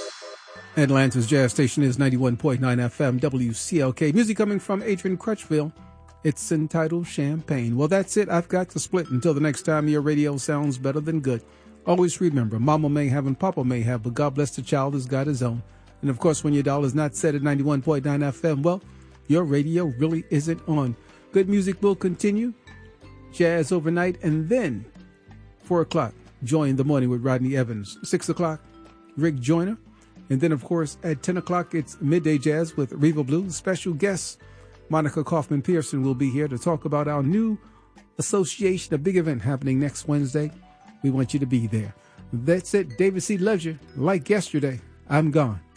Atlanta's jazz station is 91.9 FM WCLK. Music coming from Adrian Crutchfield. It's entitled Champagne. Well, that's it. I've got to split until the next time your radio sounds better than good. Always remember, Mama may have and Papa may have, but God bless the child has got his own. And of course, when your dial is not set at 91.9 FM, well, your radio really isn't on. Good music will continue. Jazz overnight, and then 4 o'clock, join the morning with Rodney Evans. 6 o'clock, Rick Joyner. And then, of course, at 10 o'clock, it's Midday Jazz with Reva Blue. Special guest, Monica Kaufman-Pearson, will be here to talk about our new association, a big event happening next Wednesday. We want you to be there. That's it. David C. loves you. Like yesterday, I'm gone.